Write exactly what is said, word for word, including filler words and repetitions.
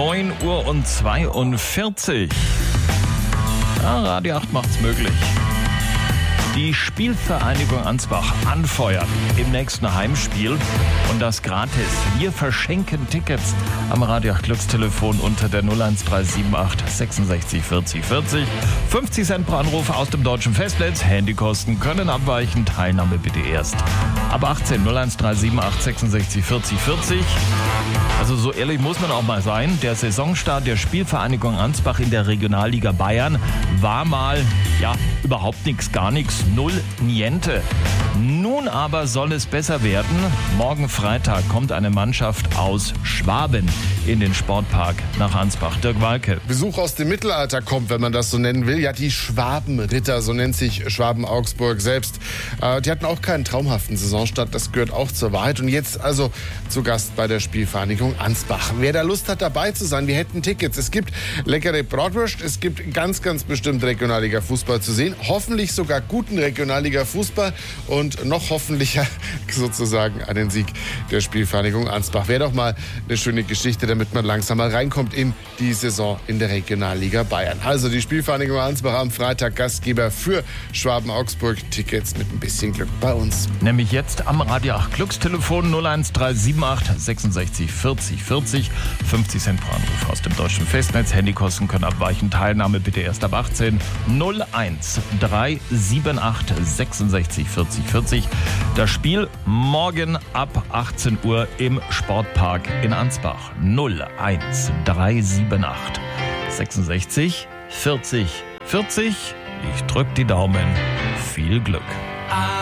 neun Uhr und zweiundvierzig. Ja, Radio acht macht's möglich. Die Spielvereinigung Ansbach anfeuern im nächsten Heimspiel und das gratis. Wir verschenken Tickets am Radio acht Glückstelefon unter der null eins drei sieben acht sechsundsechzig vierzig vierzig. fünfzig Cent pro Anruf aus dem deutschen Festnetz. Handykosten können abweichen. Teilnahme bitte erst ab achtzehn. null eins drei sieben acht sechsundsechzig vierzig vierzig. Also so ehrlich muss man auch mal sein. Der Saisonstart der Spielvereinigung Ansbach in der Regionalliga Bayern war mal, ja, überhaupt nichts, gar nichts. Null Niente. Nun aber soll es besser werden. Morgen Freitag kommt eine Mannschaft aus Schwaben in den Sportpark nach Ansbach. Dirk Walke. Besuch aus dem Mittelalter kommt, wenn man das so nennen will. Ja, die Schwabenritter, so nennt sich Schwaben-Augsburg selbst. Äh, die hatten auch keinen traumhaften Saisonstart, das gehört auch zur Wahrheit. Und jetzt also zu Gast bei der Spielvereinigung Ansbach. Wer da Lust hat, dabei zu sein, wir hätten Tickets. Es gibt leckere Bratwurst, es gibt ganz, ganz bestimmt Regionalliga-Fußball zu sehen. Hoffentlich sogar guten Regionalliga-Fußball und noch hoffentlicher sozusagen einen Sieg der Spielvereinigung Ansbach. Wäre doch mal eine schöne Geschichte, damit man langsam mal reinkommt in die Saison in der Regionalliga Bayern. Also die Spielvereinigung Ansbach am Freitag Gastgeber für Schwaben-Augsburg. Tickets mit ein bisschen Glück bei uns. Nämlich jetzt am Radio acht Glückstelefon null eins drei sieben acht sechsundsechzig vierzig vierzig. fünfzig Cent pro Anruf aus dem deutschen Festnetz. Handykosten können abweichen. Teilnahme bitte erst ab achtzehn. null eins drei sieben acht sechsundsechzig vierzig vierzig. Das Spiel morgen ab achtzehn Uhr im Sportpark in Ansbach. null eins drei sieben acht sechsundsechzig vierzig vierzig. Ich drück die Daumen. Viel Glück.